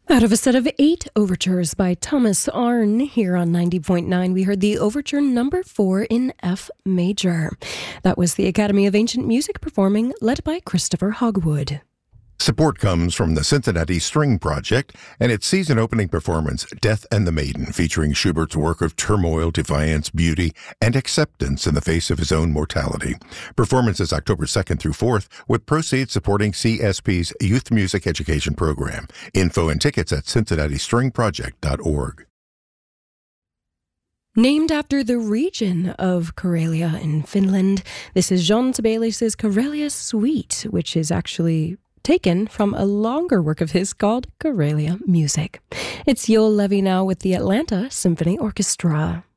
Out of a set of 8 overtures by Thomas Arne here on 90.9, we heard the overture number 4 in F major. That was the Academy of Ancient Music performing, led by Christopher Hogwood. Support comes from the Cincinnati String Project and its season-opening performance, Death and the Maiden, featuring Schubert's work of turmoil, defiance, beauty, and acceptance in the face of his own mortality. Performance is October 2nd through 4th, with proceeds supporting CSP's Youth Music Education Program. Info and tickets at cincinnatistringproject.org. Named after the region of Karelia in Finland, this is Jean Sibelius' Karelia Suite, which is actually taken from a longer work of his called Karelia Music. It's Yoel Levy now with the Atlanta Symphony Orchestra.